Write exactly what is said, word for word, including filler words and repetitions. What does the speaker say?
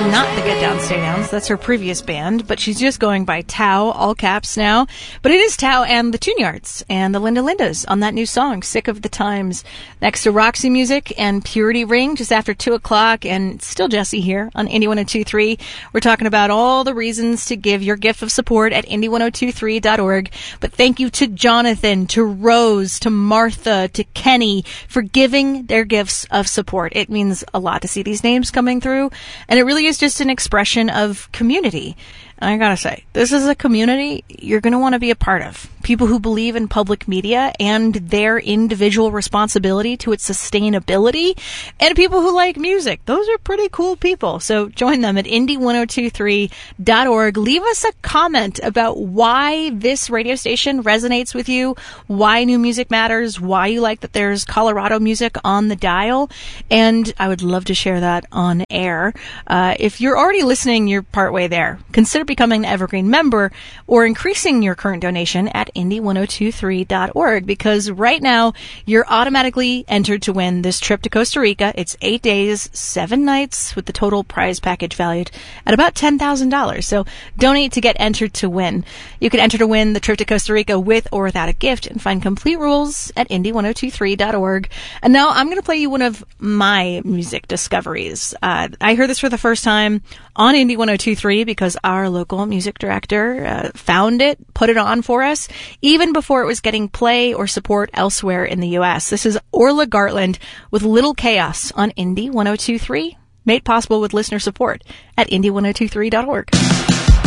not the Get Down Stay Downs. That's her previous band, but she's just going by Tao, all caps now. But it is Tao and the Tune-Yards and the Linda Lindas on that new song, Sick of the Times. Next to Roxy Music and Purity Ring, just after two o'clock, and it's still Jesse here on Indie one oh two point three. We're talking about all the reasons to give your gift of support at indie one oh two three dot org. But thank you to Jonathan, to Rose, to Martha, to Kenny for giving their gifts of support. It means a lot to see these names coming through, and it really is just an expression of community. And I gotta say, this is a community you're gonna want to be a part of. People who believe in public media and their individual responsibility to its sustainability, and people who like music. Those are pretty cool people. So join them at indie one oh two three dot org. Leave us a comment about why this radio station resonates with you, why new music matters, why you like that there's Colorado music on the dial, and I would love to share that on air. Uh, if you're already listening, you're partway there. Consider becoming an Evergreen member or increasing your current donation at indie one oh two three dot org, because right now you're automatically entered to win this trip to Costa Rica. It's eight days, seven nights, with the total prize package valued at about ten thousand dollars. So donate to get entered to win. You can enter to win the trip to Costa Rica with or without a gift, and find complete rules at indie one oh two three dot org. And now I'm going to play you one of my music discoveries. Uh, I heard this for the first time on Indie one oh two three because our local music director uh, found it, put it on for us, even before it was getting play or support elsewhere in the U S. This is Orla Gartland with Little Chaos on Indie one oh two three, made possible with listener support at indie one oh two three dot org.